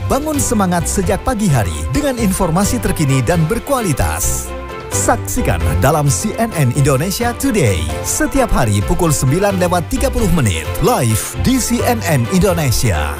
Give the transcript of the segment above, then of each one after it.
bangun semangat sejak pagi hari dengan informasi terkini dan berkualitas. Saksikan dalam CNN Indonesia Today setiap hari pukul 9:30 live di CNN Indonesia.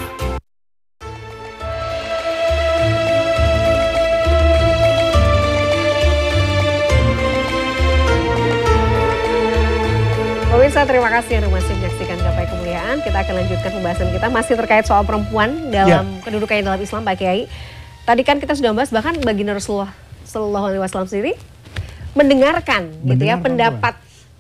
Pemirsa, terima kasih Anda masih menyaksikan Gapai Kemuliaan. Kita akan lanjutkan pembahasan kita masih terkait soal perempuan dalam kedudukannya dalam Islam, Pak Kiai. Tadi kan kita sudah membahas bahkan baginda Rasulullah Shallallahu Alaihi Wasallam sendiri mendengarkan gitu ya pendapat.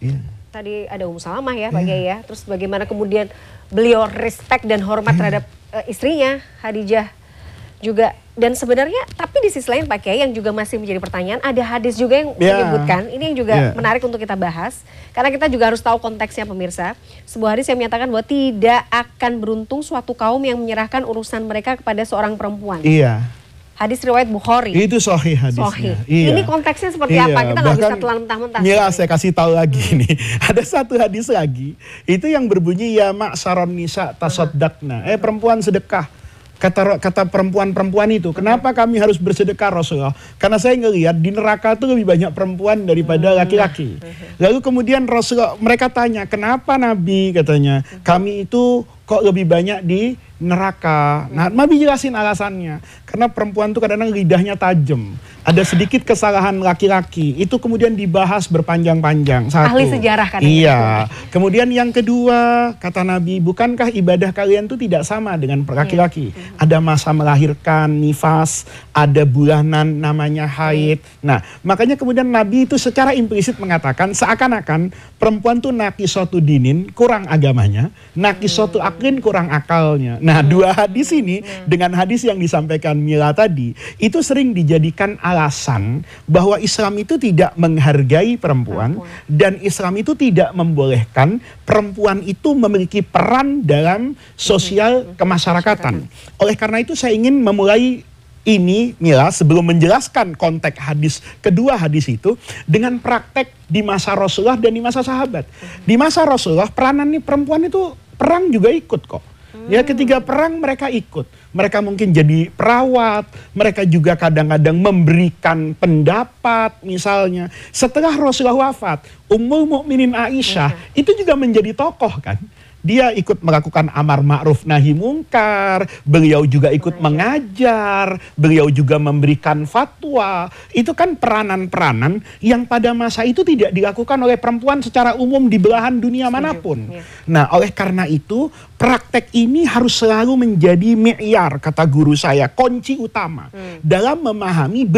Tadi ada Ummu Salamah ya Pak Kiai ya. Terus bagaimana kemudian beliau respect dan hormat terhadap istrinya Khadijah juga. Dan sebenarnya tapi di sisi lain Pak Kiai yang juga masih menjadi pertanyaan, ada hadis juga yang menyebutkan, ini yang juga menarik untuk kita bahas. Karena kita juga harus tahu konteksnya pemirsa. Sebuah hadis yang menyatakan bahwa tidak akan beruntung suatu kaum yang menyerahkan urusan mereka kepada seorang perempuan. Iya. Hadis riwayat Bukhari. Itu sahih hadisnya. Sahih. Iya. Ini konteksnya seperti apa? Kita nggak bisa telan mentah-mentah. Mila, saya kasih tahu lagi nih. Ada satu hadis lagi. Itu yang berbunyi ya ma'syaron nisa tasaddaqna. Perempuan sedekah. Kata perempuan-perempuan itu, kenapa kami harus bersedekah Rasulullah? Karena saya ngelihat di neraka itu lebih banyak perempuan daripada laki-laki. Lalu kemudian Rasulullah, mereka tanya, kenapa Nabi katanya, kami itu kok lebih banyak di neraka? Nah, Nabi jelasin alasannya. Karena perempuan itu kadang-kadang lidahnya tajam. Ada sedikit kesalahan laki-laki. Itu kemudian dibahas berpanjang-panjang. Satu. Ahli sejarah kan? Iya. Kemudian yang kedua, kata Nabi, bukankah ibadah kalian itu tidak sama dengan laki-laki? Ada masa melahirkan, nifas, ada bulanan namanya haid. Nah, makanya kemudian Nabi itu secara implisit mengatakan seakan-akan perempuan itu naqisatu dinin, kurang agamanya, naqisatu aklin, kurang akalnya. Nah, dua hadis ini dengan hadis yang disampaikan Mila tadi, itu sering dijadikan alasan bahwa Islam itu tidak menghargai perempuan dan Islam itu tidak membolehkan perempuan itu memiliki peran dalam sosial kemasyarakatan. Oleh karena itu saya ingin memulai ini Mila sebelum menjelaskan konteks hadis kedua hadis itu dengan praktek di masa Rasulullah dan di masa sahabat. Di masa Rasulullah peranan nih perempuan itu perang juga ikut kok. Ya, ketika perang mereka ikut. Mereka mungkin jadi perawat, mereka juga kadang-kadang memberikan pendapat misalnya. Setelah Rasulullah wafat, Ummul Mukminin Aisyah itu juga menjadi tokoh kan. Dia ikut melakukan amar ma'ruf nahi mungkar, beliau juga ikut mengajar, beliau juga memberikan fatwa. Itu kan peranan-peranan yang pada masa itu tidak dilakukan oleh perempuan secara umum di belahan dunia manapun. Nah, oleh karena itu praktek ini harus selalu menjadi mi'yar, kata guru saya, kunci utama dalam memahami